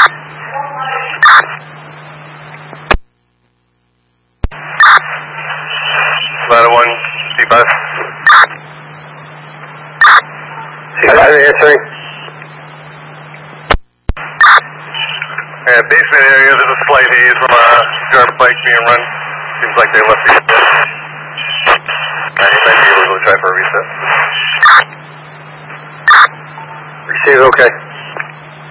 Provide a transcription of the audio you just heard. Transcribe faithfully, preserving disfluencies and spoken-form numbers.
Ladder one, C five. C five answering. Yeah, basement area, there's a slight haze from a German bike being run. Seems like they left the reset. And you might be able to go try for a reset. Receive, okay.